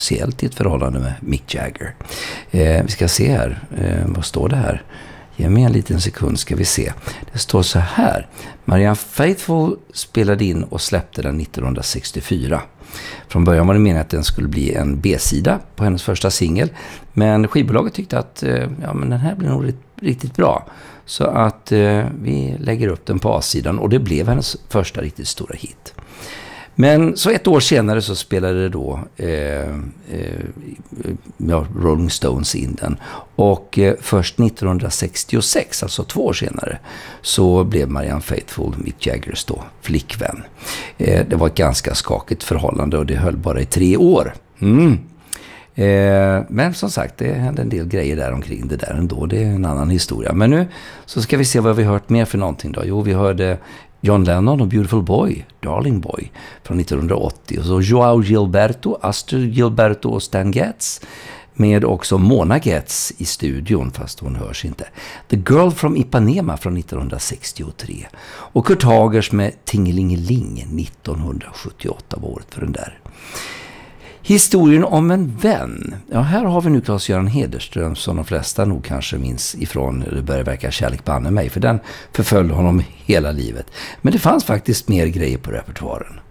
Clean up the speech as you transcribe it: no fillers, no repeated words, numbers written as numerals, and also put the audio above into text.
i ett förhållande med Mick Jagger. Vi ska se här. Vad står det här? Ge mig en liten sekund ska vi se. Det står så här. Marianne Faithfull spelade in och släppte den 1964. Från början var det meningen att den skulle bli en B-sida på hennes första singel. Men skivbolaget tyckte att men den här blir nog riktigt bra. Så att vi lägger upp den på A-sidan och det blev hennes första riktigt stora hit. Men så ett år senare så spelade det då Rolling Stones in den. Och först 1966, alltså 2 år senare, så blev Marianne Faithfull Mick Jaggers då flickvän. Det var ett ganska skakigt förhållande och det höll bara i 3 år. Men som sagt, det hände en del grejer där omkring det där ändå. Det är en annan historia. Men nu så ska vi se vad vi hört mer för någonting då. Jo, vi hörde John Lennon och Beautiful Boy, Darling Boy från 1980. Och så Joao Gilberto, Astrid Gilberto och Stan Getz med också Mona Getz i studion, fast hon hörs inte. The Girl from Ipanema från 1963. Och Kurt Hagers med Tingelingeling 1978 var året för den där. Historien om en vän. Ja, här har vi nu Claes-Göran Hederström som de flesta nog kanske minns ifrån Det börjar verka kärlek banne mig, för den förföljde honom hela livet. Men det fanns faktiskt mer grejer på repertoaren.